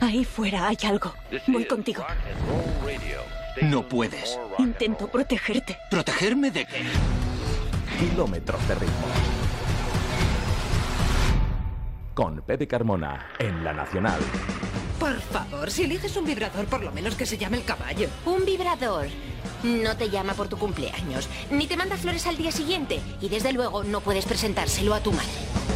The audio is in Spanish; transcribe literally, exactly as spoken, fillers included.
Ahí fuera hay algo. Voy contigo. No puedes. Intento protegerte. ¿Protegerme de qué? Kilómetros de ritmo. Con Pepe Carmona en La Nacional. Por favor, si eliges un vibrador, por lo menos que se llame el caballo. Un vibrador no te llama por tu cumpleaños, ni te manda flores al día siguiente, y desde luego no puedes presentárselo a tu madre.